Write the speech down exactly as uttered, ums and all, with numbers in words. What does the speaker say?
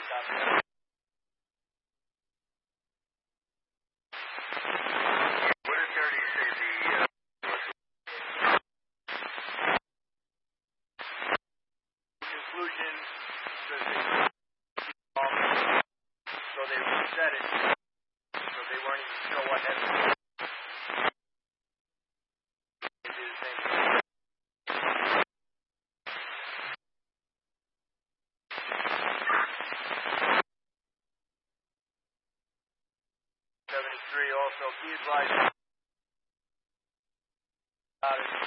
Conclusion, because they so they reset it, so they weren't even sure what happened. They did the same thing. seventy-three also, key advice.